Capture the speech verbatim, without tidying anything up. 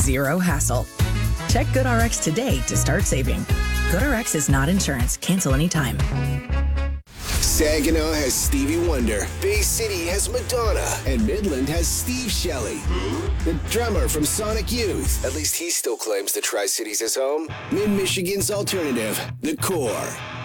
zero hassle. Check GoodRx today to start saving. GoodRx is not insurance. Cancel anytime. Saginaw has Stevie Wonder, Bay City has Madonna, and Midland has Steve Shelley. The drummer from Sonic Youth, at least he still claims the Tri-Cities as home. Mid-Michigan's alternative, The Core.